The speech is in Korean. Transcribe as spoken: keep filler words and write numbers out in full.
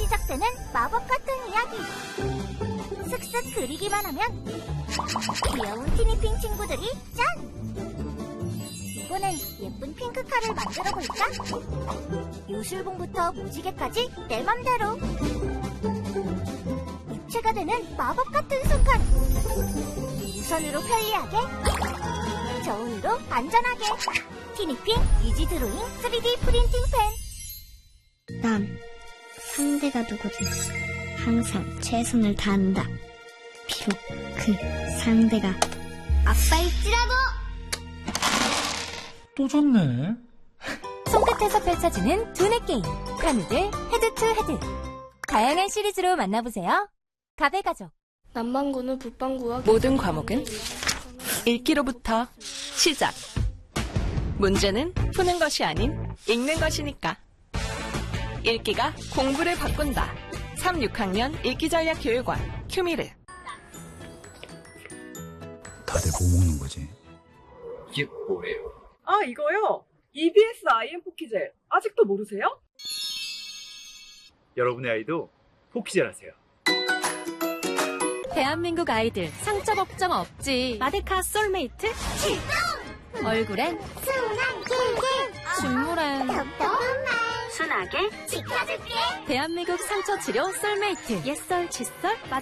시작되는 마법 같은 이야기. 슥슥 그리기만 하면 귀여운 티니핑 친구들이 짠! 이번엔 예쁜 핑크카를 만들어 볼까? 요술봉부터 무지개까지 내 맘대로. 입체가 되는 마법 같은 순간. 무선으로 편리하게, 저온으로 안전하게. 티니핑 이지 드로잉 쓰리디 프린팅 펜. 난 상대가 누구든 항상 최선을 다한다. 비록 그 상대가 아빠일지라도. 또 졌네. 손끝에서 펼쳐지는 두뇌 게임 카누들 헤드 투 헤드. 다양한 시리즈로 만나보세요. 가베가족. 남반구는 북반구와 모든 과목은 읽기로부터 시작. 문제는 푸는 것이 아닌 읽는 것이니까. 읽기가 공부를 바꾼다. 삼, 육 학년 읽기전략교육원 큐미르. 다들 뭐 먹는 거지? 이게 뭐예요? 아, 이거요? 이비에스 아이엠 포키젤. 아직도 모르세요? 여러분의 아이도 포키젤 하세요. 대한민국 아이들 상처 걱정 없지. 마데카 솔메이트 출동! 얼굴엔 순한 꿀꿀, 준물엔 덕덕한 말 순하게 지켜줄게. 대한민국 상처 치료 솔메이트. 옛설, 칫솔, 마데카